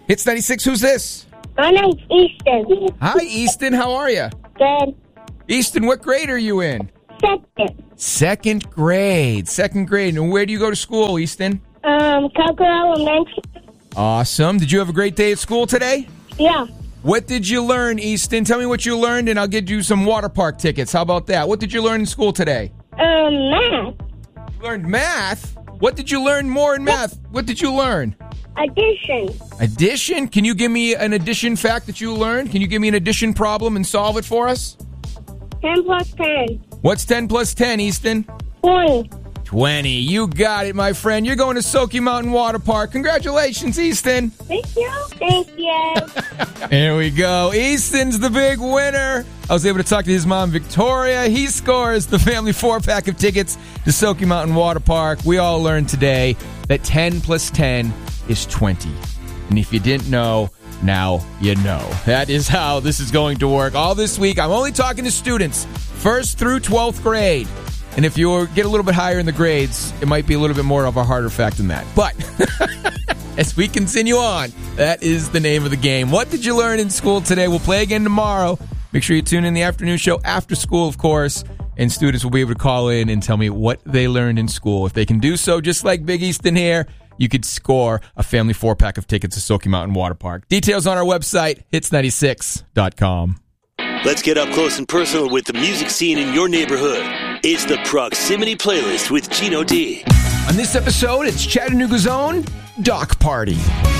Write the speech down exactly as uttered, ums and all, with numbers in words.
Hits ninety-six, who's this? My name's Easton. Hi, Easton. How are you? Good. Easton, what grade are you in? Second. Second grade. Second grade. And where do you go to school, Easton? Um, Coker Elementary. Awesome. Did you have a great day at school today? Yeah. What did you learn, Easton? Tell me what you learned, and I'll get you some water park tickets. How about that? What did you learn in school today? Um, math. You learned math? What did you learn more in math? What did you learn? Addition. Addition? Can you give me an addition fact that you learned? Can you give me an addition problem and solve it for us? ten plus ten. What's ten plus ten, Easton? twenty. twenty. You got it, my friend. You're going to Soaky Mountain Water Park. Congratulations, Easton. Thank you. Thank you. Here we go. Easton's the big winner. I was able to talk to his mom, Victoria. He scores the family four-pack of tickets to Soaky Mountain Water Park. We all learned today that ten plus ten is twenty. And if you didn't know, now you know. That is how this is going to work. All this week, I'm only talking to students, first through twelfth grade. And if you get a little bit higher in the grades, it might be a little bit more of a harder fact than that. But as we continue on, that is the name of the game. What did you learn in school today? We'll play again tomorrow. Make sure you tune in the afternoon show after school, of course. And students will be able to call in and tell me what they learned in school. If they can do so, just like Big Easton here, you could score a family four-pack of tickets to Soaky Mountain Water Park. Details on our website, hits ninety-six dot com. Let's get up close and personal with the music scene in your neighborhood. It's the Proximity Playlist with Gino D. On this episode, it's Chattanooga's own Dock Party.